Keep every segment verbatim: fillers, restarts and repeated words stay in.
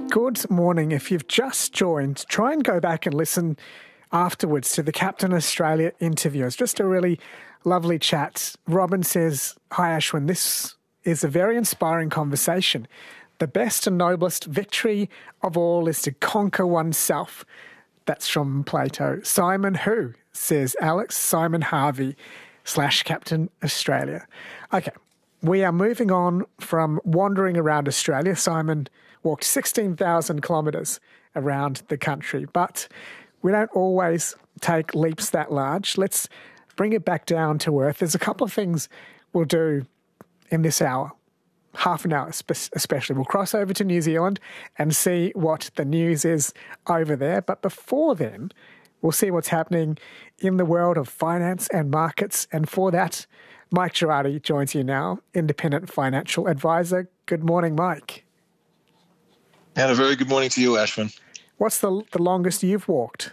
Good morning. If you've just joined, try and go back and listen afterwards to the Captain Australia interview. It's just a really lovely chat. Robin says, "Hi Ashwin, this is a very inspiring conversation. The best and noblest victory of all is to conquer oneself." That's from Plato. Simon who? Says Alex. Simon Harvey slash Captain Australia. Okay, we are moving on from wandering around Australia. Simon walked sixteen thousand kilometres around the country, but we don't always take leaps that large. Let's bring it back down to earth. There's a couple of things we'll do in this hour, half an hour especially. We'll cross over to New Zealand and see what the news is over there. But before then, we'll see what's happening in the world of finance and markets. And for that, Mike Girardi joins you now, independent financial advisor. Good morning, Mike. And a very good morning to you, Ashwin. What's the the longest you've walked?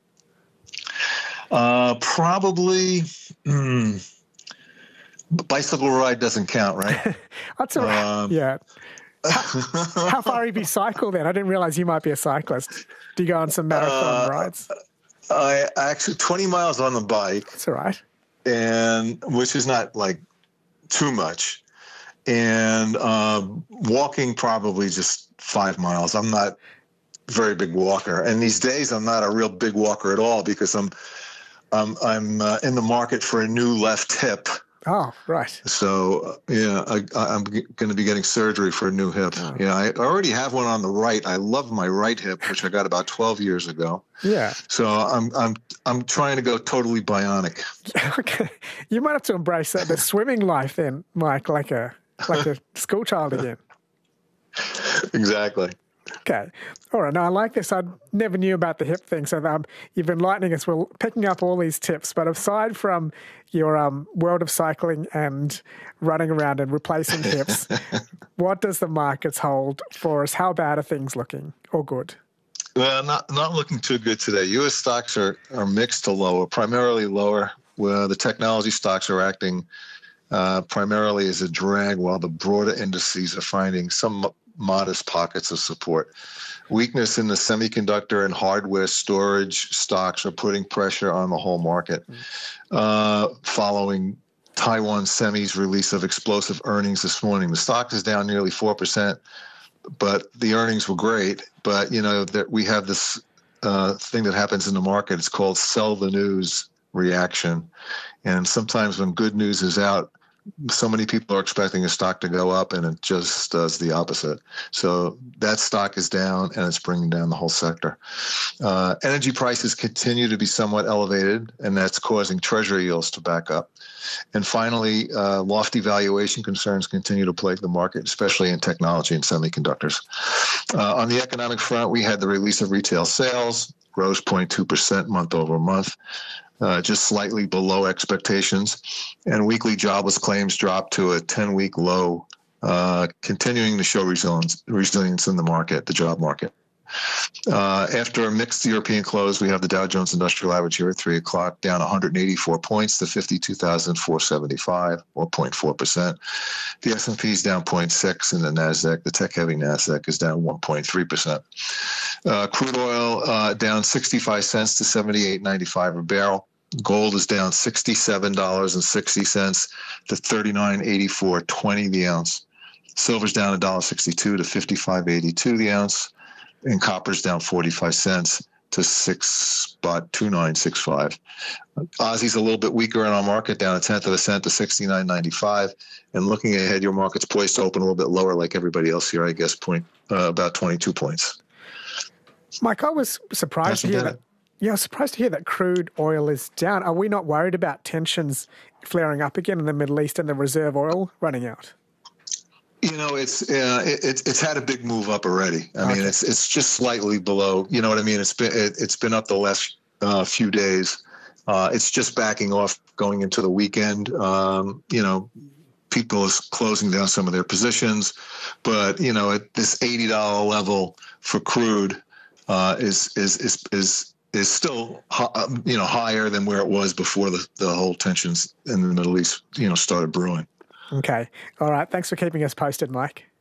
Uh, probably, mm, bicycle ride doesn't count, right? That's all right. Um, yeah. How, how far have you cycled then? I didn't realize you might be a cyclist. Do you go on some marathon uh, rides? I actually twenty miles on the bike. That's all right. And which is not like too much. And um, walking probably just five miles. I'm not a very big walker, and these days I'm not a real big walker at all because I'm I'm I'm uh, in the market for a new left hip. Oh, right. So uh, yeah, I, I'm going to be getting surgery for a new hip. Oh. Yeah, I already have one on the right. I love my right hip, which I got about twelve years ago. Yeah. So I'm I'm I'm trying to go totally bionic. Okay, you might have to embrace that, the swimming life then, Mike, like a like a school child again. Exactly. Okay. All right. Now, I like this. I never knew about the hip thing, so um, you've been enlightening us. We're picking up all these tips. But aside from your um, world of cycling and running around and replacing hips, what does the markets hold for us? How bad are things looking, or good? Well, not not looking too good today. U S stocks are, are mixed to lower, primarily lower, where the technology stocks are acting uh, primarily as a drag, while the broader indices are finding some modest pockets of support. Weakness in the semiconductor and hardware storage stocks are putting pressure on the whole market. Uh, following Taiwan Semi's release of explosive earnings this morning, the stock is down nearly four percent, but the earnings were great. But, you know, that we have this uh, thing that happens in the market. It's called sell the news reaction. And sometimes when good news is out, so many people are expecting a stock to go up, and it just does the opposite. So that stock is down, and it's bringing down the whole sector. Uh, energy prices continue to be somewhat elevated, and that's causing treasury yields to back up. And finally, uh, lofty valuation concerns continue to plague the market, especially in technology and semiconductors. Uh, on the economic front, we had the release of retail sales, rose zero point two percent month over month. Uh, just slightly below expectations, and weekly jobless claims dropped to a ten-week low, uh, continuing to show resilience, resilience in the market, the job market. Uh, after a mixed European close, we have the Dow Jones Industrial Average here at three o'clock, down one hundred eighty-four points to fifty-two thousand four hundred seventy-five, or zero point four percent. The S and P is down zero point six, and the NASDAQ, the tech-heavy NASDAQ, is down one point three percent. Uh, crude oil uh, down sixty-five cents to seventy-eight ninety-five a barrel. Gold is down sixty-seven dollars and sixty cents to thirty-nine eighty-four twenty the ounce. Silver's down one dollar sixty-two to fifty-five eighty-two the ounce. And copper's down forty-five cents to six spot two nine six five. Aussie's a little bit weaker in our market, down a tenth of a cent to sixty-nine ninety-five. And looking ahead, your market's poised to open a little bit lower, like everybody else here, I guess, point uh, about twenty-two points. Mike, I was surprised That's to hear that. Yeah, I was surprised to hear that crude oil is down. Are we not worried about tensions flaring up again in the Middle East and the reserve oil running out? You know, it's uh, it, it's it's had a big move up already. I okay. mean, it's it's just slightly below. You know what I mean? It's been it, it's been up the last uh, few days. Uh, it's just backing off going into the weekend. Um, you know, people is closing down some of their positions, but you know, at this eighty dollar level for crude uh, is is is is. is still, you know, higher than where it was before the, the whole tensions in the Middle East, you know, started brewing. Okay. All right. Thanks for keeping us posted, Mike.